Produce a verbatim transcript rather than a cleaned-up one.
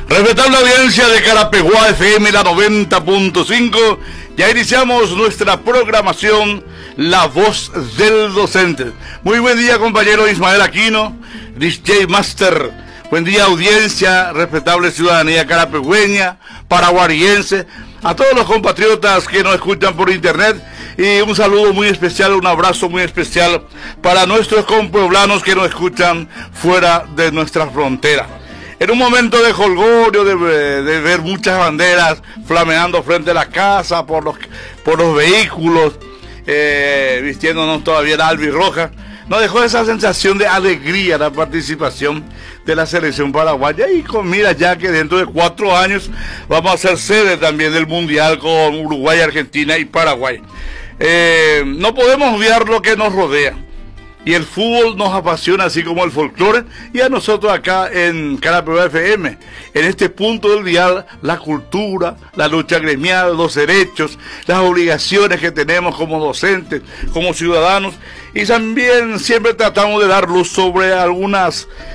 Respetable audiencia de Carapeguá F M, la noventa punto cinco, ya iniciamos nuestra programación La Voz del Docente. Muy buen día, compañero Ismael Aquino, D J Master. Buen día, audiencia, respetable ciudadanía carapegüeña, paraguariense, a todos los compatriotas que nos escuchan por internet, y un saludo muy especial, un abrazo muy especial para nuestros compueblanos que nos escuchan fuera de nuestra frontera. En un momento de jolgorio, de, de ver muchas banderas flameando frente a la casa, por los, por los vehículos, eh, vistiéndonos todavía en albirroja, nos dejó esa sensación de alegría la participación de la selección paraguaya, y con mira ya que dentro de cuatro años vamos a ser sede también del Mundial con Uruguay, Argentina y Paraguay. Eh, no podemos obviar lo que nos rodea, y el fútbol nos apasiona así como el folclore, y a nosotros acá en Carapeguá F M, en este punto del dial, la cultura, la lucha gremial, los derechos, las obligaciones que tenemos como docentes, como ciudadanos, y también siempre tratamos de dar luz sobre algunas